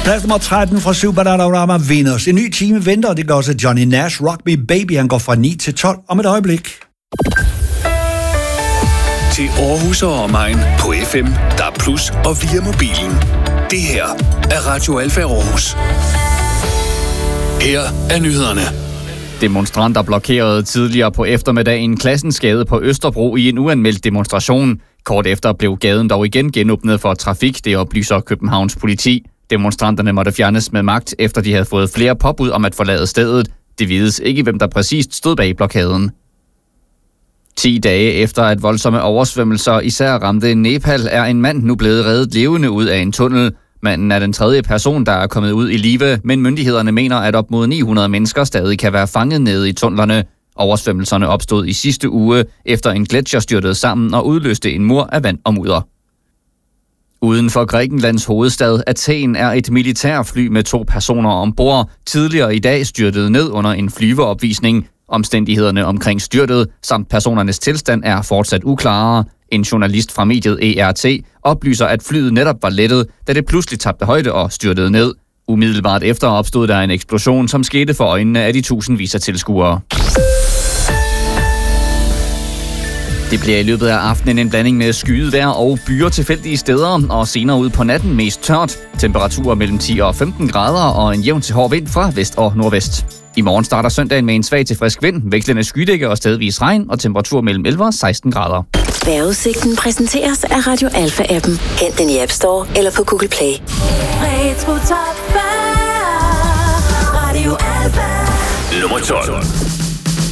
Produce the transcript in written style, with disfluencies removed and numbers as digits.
Plads nummer 13 fra Supernaturama Venus. En ny time venter, og det gør også Johnny Nash. Rock Me Baby, han går fra 9 til 12 om et øjeblik. Til Aarhus og omegn på FM, DAB+ og via mobilen. Det her er Radio Alfa Aarhus. Her er nyhederne. Demonstranter blokerede tidligere på eftermiddagen Klassensgade på Østerbro i en uanmeldt demonstration. Kort efter blev gaden dog igen genåbnet for trafik, det oplyser Københavns politi. Demonstranterne måtte fjernes med magt, efter de havde fået flere påbud om at forlade stedet. Det vides ikke, hvem der præcist stod bag blokaden. 10 dage efter at voldsomme oversvømmelser især ramte Nepal, er en mand nu blevet reddet levende ud af en tunnel. Manden er den tredje person, der er kommet ud i live, men myndighederne mener, at op mod 900 mennesker stadig kan være fanget nede i tunnelerne. Oversvømmelserne opstod i sidste uge, efter en gletsjer styrtede sammen og udløste en mur af vand og mudder. Uden for Grækenlands hovedstad Athen er et militærfly med 2 personer ombord tidligere i dag styrtet ned under en flyveopvisning. Omstændighederne omkring styrtet samt personernes tilstand er fortsat uklare. En journalist fra mediet ERT oplyser, at flyet netop var lettet, da det pludselig tabte højde og styrtede ned. Umiddelbart efter opstod der en eksplosion, som skete for øjnene af de tusindvis af tilskuere. Det bliver i løbet af aftenen en blanding med skyet vejr og byer tilfældige steder, og senere ud på natten mest tørt. Temperaturer mellem 10 og 15 grader og en jævn til hård vind fra vest og nordvest. I morgen starter søndagen med en svag til frisk vind, vekslende skydække og stedvis regn og temperatur mellem 11 og 16 grader. Vejrudsigten præsenteres af Radio Alfa-appen. Hent den i App Store eller på Google Play. Retro Top 5. Radio Alfa. Nummer 12.